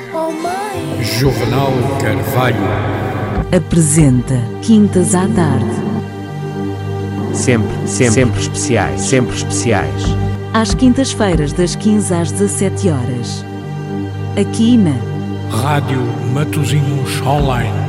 Oh mãe! Juvenal Carvalho apresenta Quintas à Tarde. Sempre especiais, sempre especiais. Às quintas-feiras, das 15 às 17 horas. Aqui na Rádio Matosinhos Online.